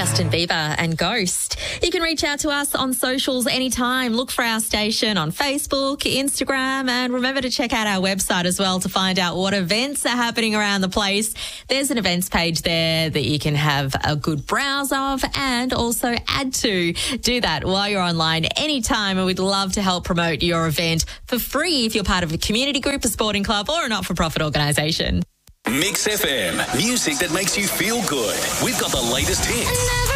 Justin Bieber and Ghost. You can reach out to us on socials anytime. Look for our station on Facebook, Instagram, and remember to check out our website as well to find out what events are happening around the place. There's an events page there that you can have a good browse of and also add to. Do that while you're online anytime, and we'd love to help promote your event for free if you're part of a community group, a sporting club, or a not-for-profit organisation. Mix FM, music that makes you feel good. We've got the latest hits.